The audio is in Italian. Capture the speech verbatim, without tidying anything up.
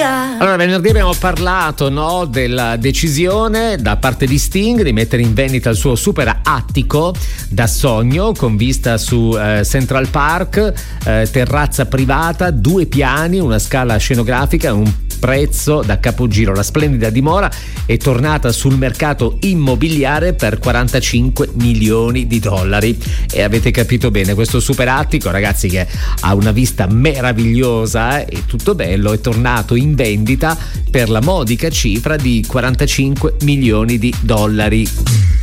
via. Allora, venerdì abbiamo parlato, no, della decisione da parte di Sting di mettere in vendita il suo super attico da sogno con vista su eh, Central Park, eh, terrazza privata, due piani, una scala scenografica, un prezzo da capogiro. La splendida dimora è tornata sul mercato immobiliare per quarantacinque milioni di dollari e avete capito bene, questo super attico, ragazzi, che ha una vista meravigliosa e tutto bello, è tornato in vendita per la modica cifra di quarantacinque milioni di dollari.